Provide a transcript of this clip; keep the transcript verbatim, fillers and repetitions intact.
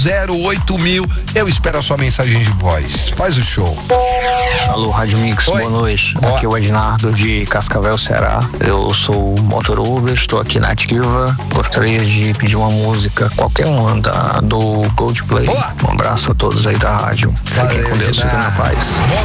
zero oito mil. Eu espero a sua mensagem de voz. Faz o show. Alô, Rádio Mix, Oi. boa noite. Boa. Aqui é o Ednardo de Cascavel, Ceará. Eu sou motor Uber, estou aqui na ativa. Gostaria de pedir uma música, qualquer uma, da, do Coldplay. Boa. Um abraço a todos aí da rádio. Fiquem Valeu, com Deus, fiquem na Ednardo. paz.